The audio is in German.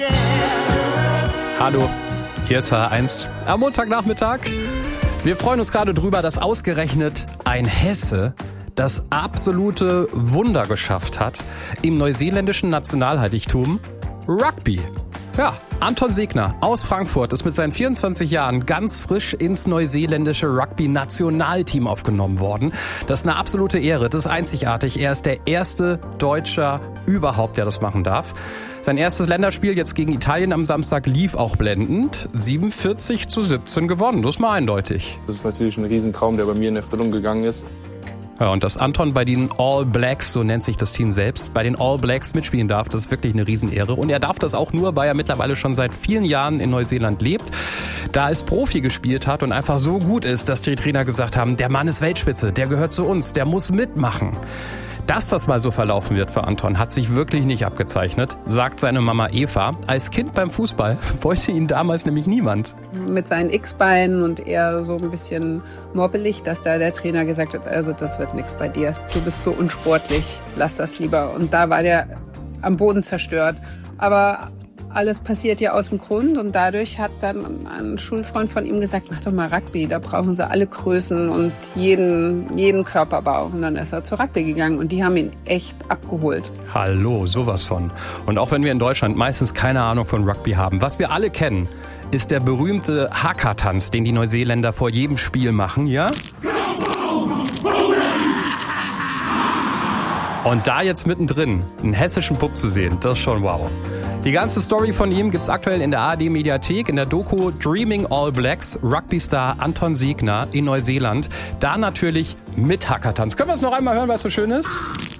Hallo, hier ist HR1 am Montagnachmittag. Wir freuen uns gerade drüber, dass ausgerechnet ein Hesse das absolute Wunder geschafft hat im neuseeländischen Nationalheiligtum Rugby. Ja, Anton Segner aus Frankfurt ist mit seinen 24 Jahren ganz frisch ins neuseeländische Rugby-Nationalteam aufgenommen worden. Das ist eine absolute Ehre, das ist einzigartig. Er ist der erste Deutscher überhaupt, der das machen darf. Sein erstes Länderspiel jetzt gegen Italien am Samstag lief auch blendend. 47-17 gewonnen, das ist mal eindeutig. Das ist natürlich ein Riesentraum, der bei mir in Erfüllung gegangen ist. Ja, und dass Anton bei den All Blacks, so nennt sich das Team selbst, bei den All Blacks mitspielen darf, das ist wirklich eine Riesenehre. Und er darf das auch nur, weil er mittlerweile schon seit vielen Jahren in Neuseeland lebt, da als Profi gespielt hat und einfach so gut ist, dass die Trainer gesagt haben, der Mann ist Weltspitze, der gehört zu uns, der muss mitmachen. Dass das mal so verlaufen wird für Anton, hat sich wirklich nicht abgezeichnet, sagt seine Mama Eva. Als Kind beim Fußball wollte ihn damals nämlich niemand. Mit seinen X-Beinen und eher so ein bisschen mobbelig, dass da der Trainer gesagt hat, also das wird nichts bei dir. Du bist so unsportlich, lass das lieber. Und da war der am Boden zerstört. Aber alles passiert ja aus dem Grund und dadurch hat dann ein Schulfreund von ihm gesagt, mach doch mal Rugby, da brauchen sie alle Größen und jeden Körperbau. Und dann ist er zu Rugby gegangen und die haben ihn echt abgeholt. Hallo, sowas von. Und auch wenn wir in Deutschland meistens keine Ahnung von Rugby haben, was wir alle kennen, ist der berühmte Haka-Tanz, den die Neuseeländer vor jedem Spiel machen, ja? Und da jetzt mittendrin einen hessischen Pup zu sehen, das ist schon wow. Die ganze Story von ihm gibt's aktuell in der ARD-Mediathek, in der Doku Dreaming All Blacks, Rugby-Star Anton Segner in Neuseeland. Da natürlich mit Hackertanz. Können wir es noch einmal hören, weil es so schön ist?